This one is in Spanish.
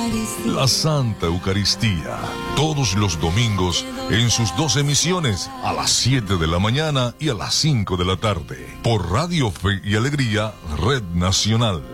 La Santa Eucaristía, todos los domingos en sus 2 emisiones, a las 7 de la mañana y a las 5 de la tarde, por Radio Fe y Alegría, Red Nacional.